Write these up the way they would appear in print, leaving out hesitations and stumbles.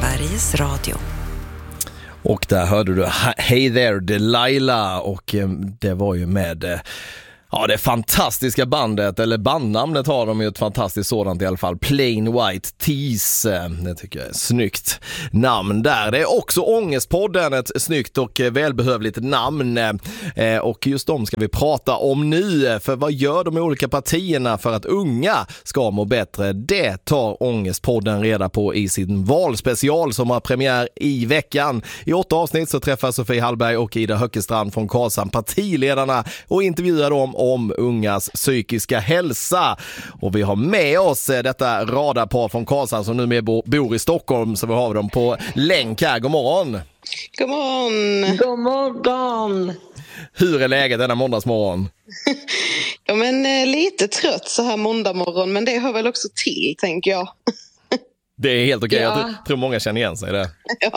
Sveriges Radio. Och där hörde du Hey There Delilah, och det var ju med det fantastiska bandet, eller bandnamnet har de ju ett fantastiskt sådant i alla fall, Plain White T's. Det tycker jag är snyggt namn där. Det är också Ångestpodden, ett snyggt och välbehövligt namn, och just dem ska vi prata om nu. För vad gör de olika partierna för att unga ska må bättre? Det tar Ångestpodden reda på i sin valspecial som har premiär i veckan. I 8 avsnitt så träffar Sofie Hallberg och Ida Höckestrand från Karlshamn partiledarna och intervjuar dem om ungas psykiska hälsa. Och vi har med oss detta radarpar från Karlshamn som nu bor i Stockholm, så vi har dem på länk här. God morgon! God morgon! God morgon! Hur är läget denna måndagsmorgon? Ja, men lite trött så här måndag morgon, men det hör väl också till, tänker jag. Det är helt okej. Ja. Jag tror många känner igen sig det. Ja.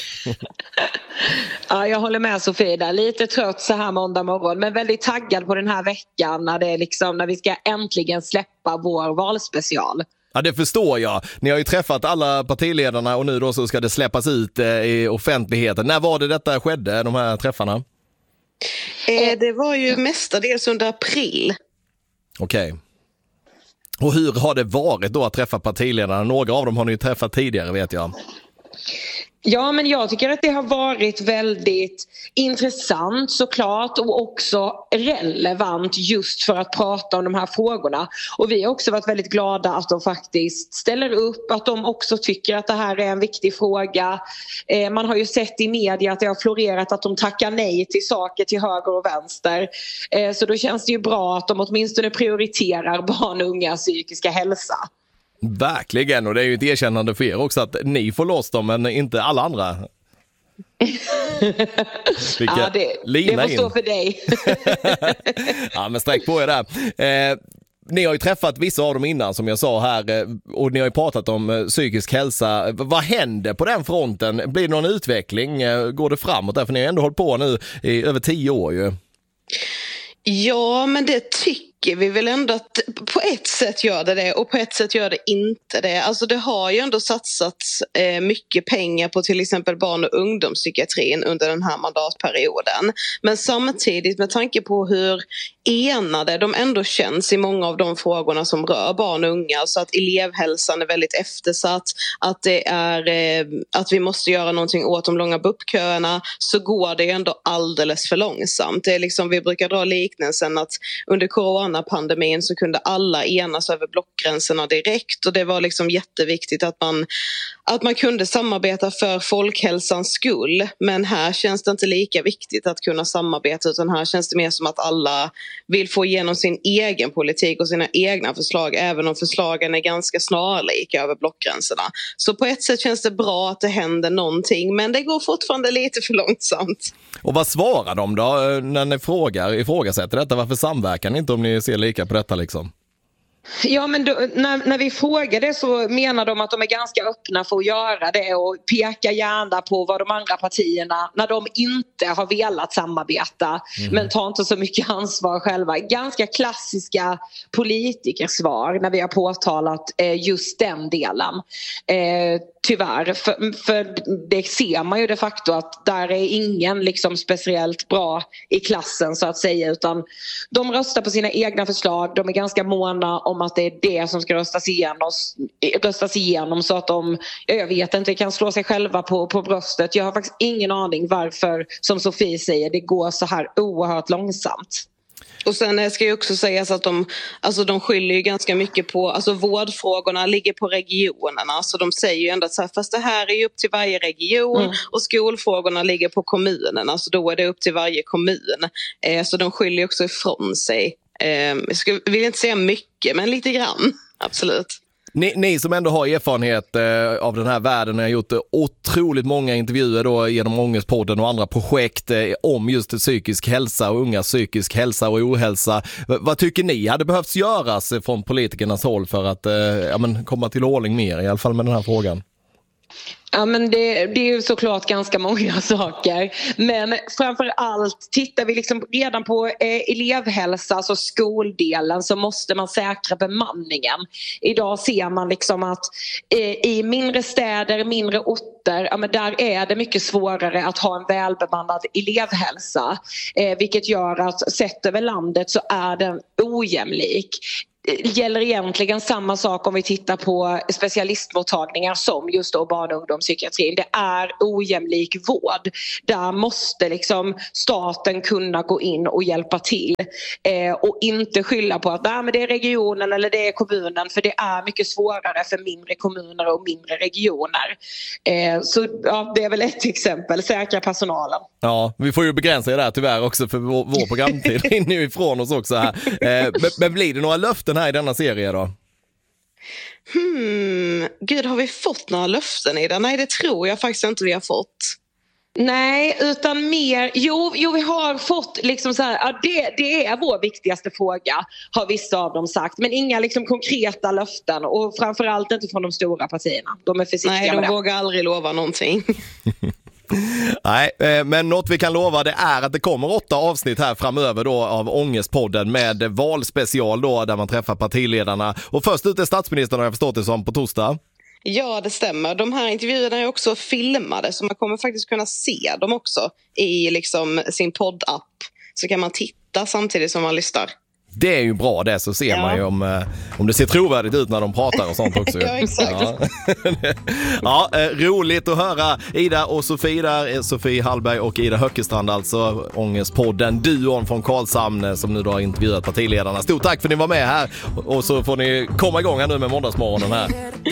Ja, jag håller med Sofie där. Lite trött så här måndag morgon, men väldigt taggad på den här veckan när det är liksom, när vi ska äntligen släppa vår valspecial. Ja, det förstår jag. Ni har ju träffat alla partiledarna och nu då så ska det släppas ut i offentligheten. När var det detta skedde, de här träffarna? Det var ju mestadels under april. Okej. Och hur har det varit då att träffa partiledarna? Några av dem har ni ju träffat tidigare, vet jag. Ja, men jag tycker att det har varit väldigt intressant såklart, och också relevant just för att prata om de här frågorna. Och vi har också varit väldigt glada att de faktiskt ställer upp, att de också tycker att det här är en viktig fråga. Man har ju sett i media att det har florerat att de tackar nej till saker till höger och vänster. Så då känns det ju bra att de åtminstone prioriterar barn och unga psykiska hälsa. Verkligen, och det är ju ett erkännande för er också att ni får loss dem men inte alla andra. Ja, det får stå för dig. Ja, men sträck på er där. Ni har ju träffat vissa av dem innan som jag sa här, och ni har ju pratat om psykisk hälsa. Vad händer på den fronten? Blir det någon utveckling? Går det framåt? Därför ni har ändå hållit på nu i över 10 år ju. Ja, men det tycker vi väl ändå att på ett sätt gör det och på ett sätt gör det inte det. Alltså det har ju ändå satsats mycket pengar på till exempel barn- och ungdomspsykiatrin under den här mandatperioden. Men samtidigt med tanke på hur enade de ändå känns i många av de frågorna som rör barn och unga, så att elevhälsan är väldigt eftersatt, att det är att vi måste göra någonting åt de långa BUP-köerna, så går det ändå alldeles för långsamt. Det är liksom, vi brukar dra liknelsen att under coronapandemin så kunde alla enas över blockgränserna direkt, och det var liksom jätteviktigt att man kunde samarbeta för folkhälsans skull. Men här känns det inte lika viktigt att kunna samarbeta, utan här känns det mer som att alla vill få igenom sin egen politik och sina egna förslag, även om förslagen är ganska snarlika över blockgränserna. Så på ett sätt känns det bra att det händer någonting, men det går fortfarande lite för långsamt. Och vad svarar de då när ni ifrågasätter detta? Varför samverkar ni inte om ni ser lika på detta liksom? Ja, men då, när vi frågar det så menar de att de är ganska öppna för att göra det och peka gärna på vad de andra partierna, när de inte har velat samarbeta men tar inte så mycket ansvar själva. Ganska klassiska politikersvar när vi har påtalat just den delen. Tyvärr, för det ser man ju de facto att där är ingen liksom speciellt bra i klassen så att säga, utan de röstar på sina egna förslag. De är ganska måna om att det är det som ska röstas igenom så att de, jag vet inte, kan slå sig själva på bröstet. Jag har faktiskt ingen aning varför, som Sofie säger, det går så här oerhört långsamt. Och sen ska ju också sägas att de skyller ju ganska mycket på, alltså vårdfrågorna ligger på regionerna, så de säger ju ändå att så här, fast det här är ju upp till varje region och skolfrågorna ligger på kommunerna, så då är det upp till varje kommun. Så de skyller ju också ifrån sig. Jag vill inte säga mycket, men lite grann, absolut. Ni som ändå har erfarenhet av den här världen, har gjort otroligt många intervjuer då genom Ångestpodden och andra projekt om just psykisk hälsa och unga psykisk hälsa och ohälsa. Vad tycker ni hade behövts göras från politikernas håll för att komma till ordning mer, i alla fall med den här frågan? Ja, men det är ju såklart ganska många saker. Men framför allt tittar vi liksom redan på elevhälsa, alltså skoldelen, så måste man säkra bemanningen. Idag ser man liksom att i mindre städer, mindre orter, ja, men där är det mycket svårare att ha en välbemannad elevhälsa. Vilket gör att sett över landet så är den ojämlik. Det gäller egentligen samma sak om vi tittar på specialistmottagningar som just då barn- och ungdomspsykiatrin. Det är ojämlik vård. Där måste liksom staten kunna gå in och hjälpa till. Och inte skylla på att men det är regionen eller det är kommunen. För det är mycket svårare för mindre kommuner och mindre regioner. Så ja, det är väl ett exempel. Säkra personalen. Ja, vi får ju begränsa det där tyvärr också, för vår programtid rinner ju ifrån oss också här. Men blir det några löften här i denna serie då? Gud, har vi fått några löften i den? Nej, det tror jag faktiskt inte vi har fått. Nej, utan mer, jo vi har fått liksom så här, det är vår viktigaste fråga, har vissa av dem sagt, men inga liksom konkreta löften, och framförallt inte från de stora partierna. De är försiktiga. Nej, med de det. vågar aldrig lova någonting. Nej, men något vi kan lova, det är att det kommer 8 avsnitt här framöver då av Ångestpodden med valspecial då, där man träffar partiledarna. Och först ut är statsministern, har jag förstått det som, på torsdag. Ja, det stämmer. De här intervjuerna är också filmade, så man kommer faktiskt kunna se dem också i liksom sin poddapp. Så kan man titta samtidigt som man lyssnar. Det är ju bra det, så ser man ju om det ser trovärdigt ut när de pratar och sånt också. Ja, exakt. Ja, roligt att höra Ida och Sofie där, Sofie Hallberg och Ida Höckestrand, alltså Ångestpodden, duon från Karlshamn som nu då har intervjuat partiledarna. Stort tack för att ni var med här, och så får ni komma igång här nu med måndagsmorgonen här.